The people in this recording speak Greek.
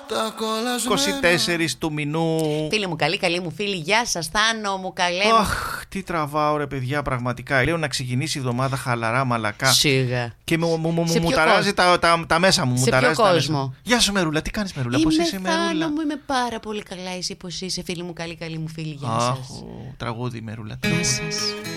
24 του μηνού. Φίλοι μου καλή, καλή μου φίλη, γεια σας, Θάνο μου, καλέ μου. Αχ, τι τραβάω ρε παιδιά, πραγματικά. Λέω να ξεκινήσει η εβδομάδα χαλαρά, μαλακά. Σίγα. Και μου ταράζει τα μέσα μου. Σε ποιο κόσμο? Γεια σου Μερούλα, τι κάνεις Μερούλα, πώς είσαι Μερούλα? Θάνο μου, είμαι πάρα πολύ καλά, εσύ πώς είσαι? Φίλοι μου καλή, καλή μου φίλη, γεια σας. Τραγούδι Μερούλα. Γεια σας.